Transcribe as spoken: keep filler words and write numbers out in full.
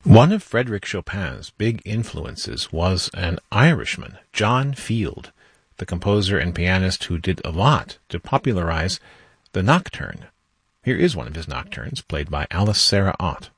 One of Frédéric Chopin's big influences was an Irishman, John Field, the composer and pianist who did a lot to popularize the nocturne. Here is one of his nocturnes, played by Alice Sarah Ott.